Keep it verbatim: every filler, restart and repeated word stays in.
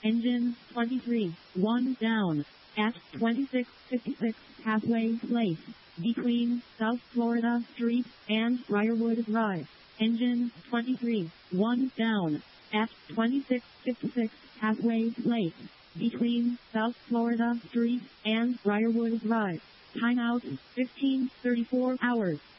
Engine twenty-three, one down. At twenty-six fifty-six Pathway Place, between South Florida Street and Briarwood Drive. Engine twenty-three, one down. At twenty-six fifty-six Pathway Place, between South Florida Street and Briarwood Drive. Timeout fifteen thirty-four hours.